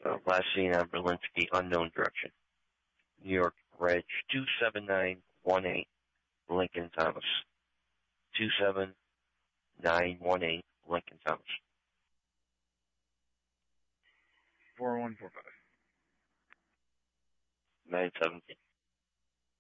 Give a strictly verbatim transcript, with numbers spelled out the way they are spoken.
Uh, last seen on Berlinski, unknown direction. New York, Reg two seven nine one eight, Lincoln Thomas. two seven nine one eight, Lincoln Thomas. four one four five. nine seventeen.